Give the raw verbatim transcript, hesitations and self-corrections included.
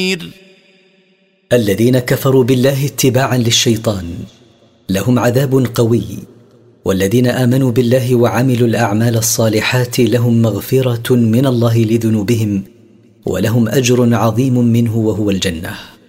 الذين كفروا بالله اتباعا للشيطان لهم عذاب قوي، والذين آمنوا بالله وعملوا الأعمال الصالحات لهم مغفرة من الله لذنوبهم، ولهم أجر عظيم منه وهو الجنة.